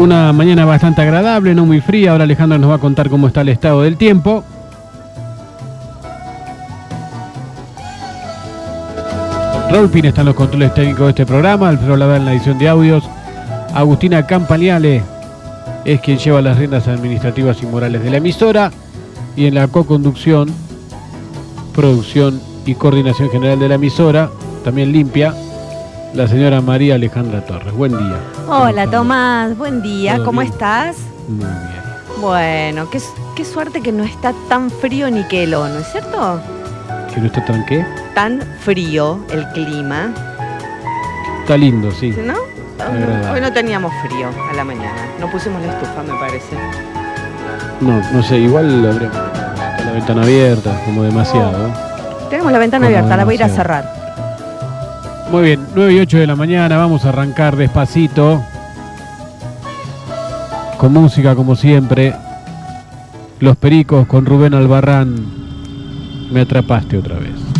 Una mañana bastante agradable, no muy fría. Ahora Alejandro nos va a contar cómo está el estado del tiempo. Raúl Pina está en los controles técnicos de este programa, Alfredo Lavera en la edición de audios. Agustina Campagnale es quien lleva las riendas administrativas y morales de la emisora. Y en la coconducción, producción y coordinación general de la emisora, también limpia, la señora María Alejandra Torres. Buen día. Hola Tomás, buen día, ¿cómo estás? Muy bien. Bueno, qué suerte que no está tan frío Niquelo, ¿no es cierto? ¿Que no está tan qué? Tan frío el clima. Está lindo, sí. ¿No? Agradable. Hoy no teníamos frío a la mañana, no pusimos la estufa, me parece. No sé, igual lo abrimos con la ventana abierta, como demasiado. Tenemos la ventana Como abierta, la voy a ir a demasiado. cerrar. Muy bien, 9 y 8 de la mañana, vamos a arrancar despacito. Con música como siempre. Los Pericos con Rubén Albarrán. Me atrapaste otra vez.